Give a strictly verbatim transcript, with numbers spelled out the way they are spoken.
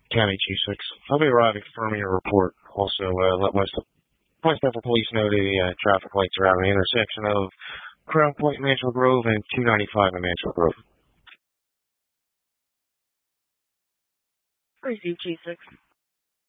County Chief six. I'll be arriving confirming your report. Also, uh, let West, West Temple Police know the uh, traffic lights are out at the intersection of Crown Point and Mansfield Grove and two ninety-five in Mansfield Grove. Receive Chief six.